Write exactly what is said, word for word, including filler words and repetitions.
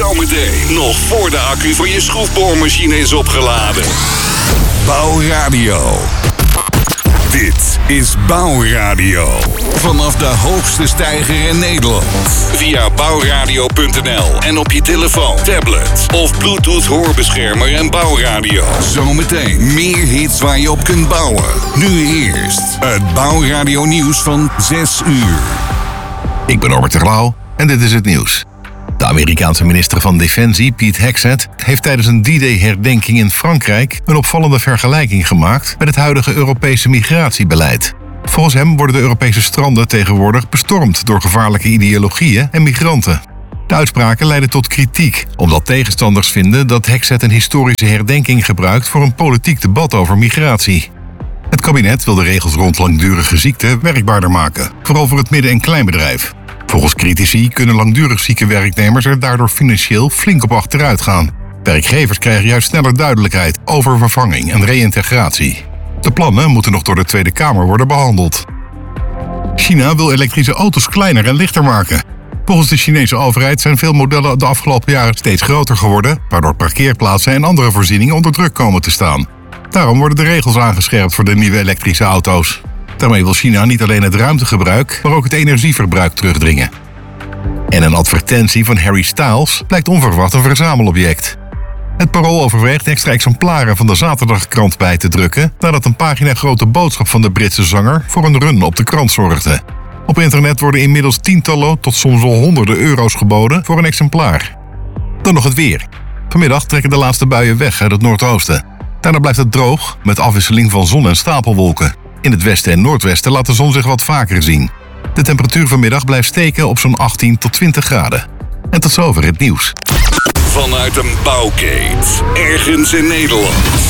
Zometeen, nog voor de accu van je schroefboormachine is opgeladen. Bouwradio. Dit is Bouwradio. Vanaf de hoogste steiger in Nederland. Via bouwradio punt n l en op je telefoon, tablet of Bluetooth hoorbeschermer en Bouwradio. Zometeen meer hits waar je op kunt bouwen. Nu eerst het Bouwradio nieuws van zes uur. Ik ben Norbert Terlouw en dit is het nieuws. De Amerikaanse minister van Defensie, Pete Hegseth, heeft tijdens een D-Day-herdenking in Frankrijk een opvallende vergelijking gemaakt met het huidige Europese migratiebeleid. Volgens hem worden de Europese stranden tegenwoordig bestormd door gevaarlijke ideologieën en migranten. De uitspraken leiden tot kritiek, omdat tegenstanders vinden dat Hegseth een historische herdenking gebruikt voor een politiek debat over migratie. Het kabinet wil de regels rond langdurige ziekte werkbaarder maken, vooral voor het midden- en kleinbedrijf. Volgens critici kunnen langdurig zieke werknemers er daardoor financieel flink op achteruit gaan. Werkgevers krijgen juist sneller duidelijkheid over vervanging en reïntegratie. De plannen moeten nog door de Tweede Kamer worden behandeld. China wil elektrische auto's kleiner en lichter maken. Volgens de Chinese overheid zijn veel modellen de afgelopen jaren steeds groter geworden, waardoor parkeerplaatsen en andere voorzieningen onder druk komen te staan. Daarom worden de regels aangescherpt voor de nieuwe elektrische auto's. Daarmee wil China niet alleen het ruimtegebruik, maar ook het energieverbruik terugdringen. En een advertentie van Harry Styles blijkt onverwacht een verzamelobject. Het Parool overweegt extra exemplaren van de Zaterdagkrant bij te drukken, nadat een pagina grote boodschap van de Britse zanger voor een run op de krant zorgde. Op internet worden inmiddels tientallen tot soms wel honderden euro's geboden voor een exemplaar. Dan nog het weer. Vanmiddag trekken de laatste buien weg uit het noordoosten. Daarna blijft het droog, met afwisseling van zon en stapelwolken. In het westen en noordwesten laat de zon zich wat vaker zien. De temperatuur vanmiddag blijft steken op zo'n achttien tot twintig graden. En tot zover het nieuws. Vanuit een bouwkeet, ergens in Nederland.